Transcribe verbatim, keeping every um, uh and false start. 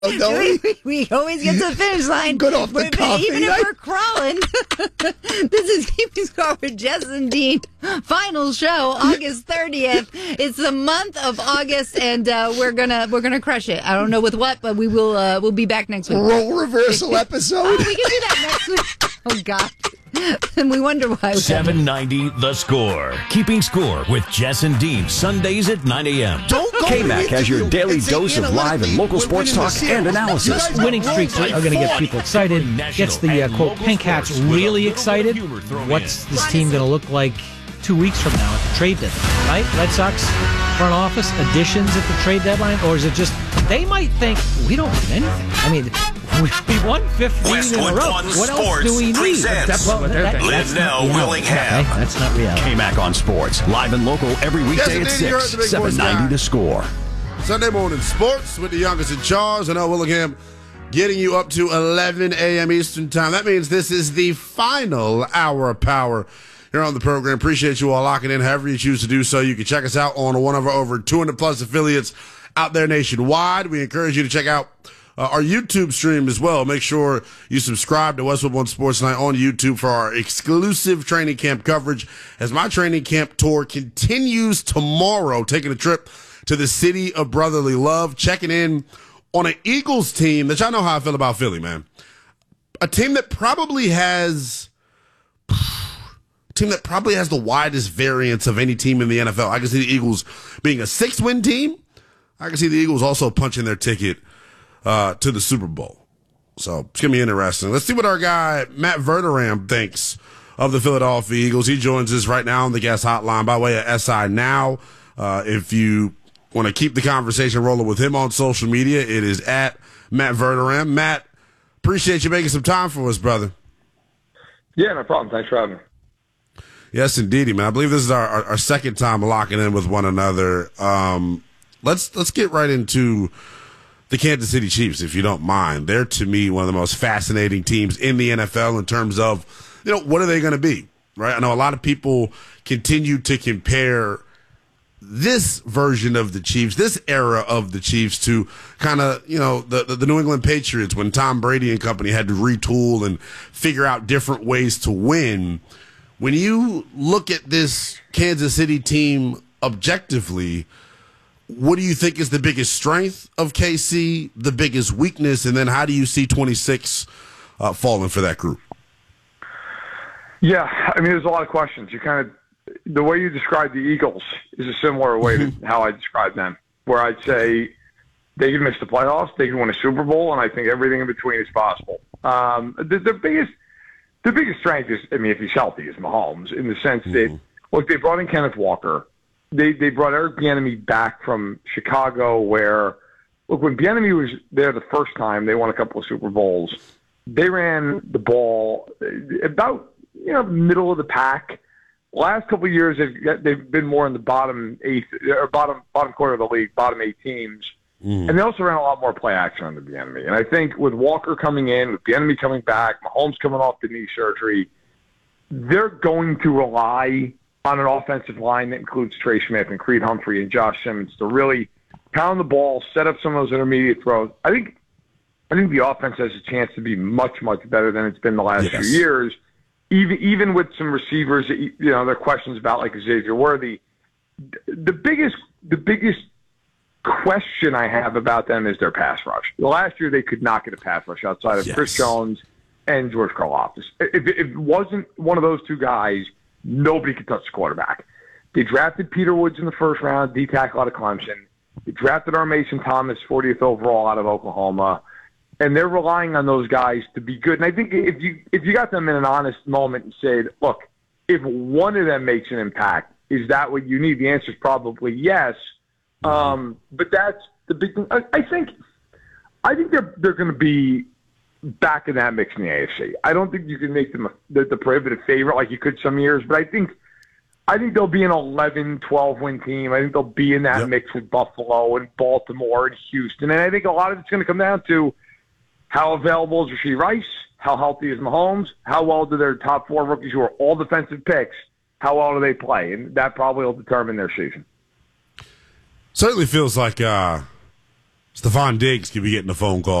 we, we? we always get to the finish line. Good off the but, cuff. Even if I... we're crawling. This is Keeping Score with Jess and Dean. Final show, August thirtieth. It's the month of August, and uh, we're gonna we're gonna crush it. I don't know with what, but we will. Uh, we'll be back next week. Role reversal episode. Oh, we can do that next week. Oh God. And we wonder why. seven ninety The Score. Keeping Score with Jess and Dean. Sundays at nine a.m. Don't go K M A C has your daily dose of live and local sports talk and analysis. Winning streaks are going to get people excited. Gets the uh, quote pink hats really excited. What's this team going to look like two weeks from now at the trade deadline? Right? Red Sox front office additions at the trade deadline, or is it just they might think we don't need anything? I mean, we won fifteen Westwood in a row. One What Sports else do we need? presents Well, that, Live Now, Willingham. Okay, that's not reality. K M A C on Sports. Live and local every weekday Yes, at indeed, you're six. the big seven voice ninety guy. The Score. Sunday morning sports with the youngest in charge, and L. Willingham, getting you up to eleven a.m. Eastern time. That means this is the final hour of power here on the program. Appreciate you all locking in however you choose to do so. You can check us out on one of our over two hundred plus affiliates out there nationwide. We encourage you to check out uh, our YouTube stream as well. Make sure you subscribe to Westwood One Sports Night on YouTube for our exclusive training camp coverage as my training camp tour continues tomorrow, taking a trip to the city of brotherly love, checking in on an Eagles team that y'all know how I feel about Philly, man. A team that probably has a team that probably has the widest variance of any team in the N F L. I can see the Eagles being a six-win team. I can see the Eagles also punching their ticket uh, to the Super Bowl. So it's going to be interesting. Let's see what our guy, Matt Verderam, thinks of the Philadelphia Eagles. He joins us right now on the guest hotline by way of S I Now. Uh, if you want to keep the conversation rolling with him on social media, it is at Matt Verderam. Matt, appreciate you making some time for us, brother. Yeah, no problem. Thanks for having me. Yes, indeedy, man. I believe this is our, our, our second time locking in with one another. Um, let's let's get right into the Kansas City Chiefs, if you don't mind. They're, to me, one of the most fascinating teams in the N F L in terms of, you know, what are they going to be, right? I know a lot of people continue to compare this version of the Chiefs, this era of the Chiefs, to kind of, you know, the, the the New England Patriots when Tom Brady and company had to retool and figure out different ways to win. When you look at this Kansas City team objectively, what do you think is the biggest strength of K C, the biggest weakness, and then how do you see twenty-six uh, falling for that group? Yeah, I mean, there's a lot of questions. You kind of the way you describe the Eagles is a similar way to how I describe them, where I'd say they can miss the playoffs, they can win a Super Bowl, and I think everything in between is possible. Um, the, the biggest, the biggest strength is, I mean, if he's healthy, is Mahomes, in the sense mm-hmm. that, look, they brought in Kenneth Walker. They they brought Eric Bieniemy back from Chicago, where, look, when Bieniemy was there the first time, they won a couple of Super Bowls. They ran the ball about, you know, middle of the pack. Last couple of years, they've, they've been more in the bottom eighth or bottom bottom quarter of the league, bottom eight teams, mm. and they also ran a lot more play action under Bieniemy. And I think with Walker coming in, with Bieniemy coming back, Mahomes coming off the knee surgery, they're going to rely on an offensive line that includes Trey Smith and Creed Humphrey and Josh Simmons to really pound the ball, set up some of those intermediate throws. I think I think the offense has a chance to be much much better than it's been the last yes. few years. Even even with some receivers, you know, there are questions about like Xavier Worthy. The biggest the biggest question I have about them is their pass rush. Last year they could not get a pass rush outside of yes. Chris Jones and George Karlaftis. If, if it wasn't one of those two guys, nobody could touch the quarterback. They drafted Peter Woods in the first round, D-tackle out of Clemson. They drafted our Mason Thomas, fortieth overall out of Oklahoma. And they're relying on those guys to be good. And I think if you if you got them in an honest moment and said, look, if one of them makes an impact, is that what you need? The answer is probably yes. Um, but that's the big thing. I, I think I think they're they're going to be back in that mix in the A F C. I don't think you can make them a, the, the prohibitive favorite like you could some years, but I think I think they'll be an eleven, twelve win team. I think they'll be in that yep. mix with Buffalo and Baltimore and Houston. And I think a lot of it's going to come down to how available is Rashee Rice? How healthy is Mahomes? How well do their top four rookies who are all defensive picks, how well do they play? And that probably will determine their season. Certainly feels like uh, Stephon Diggs could be getting a phone call.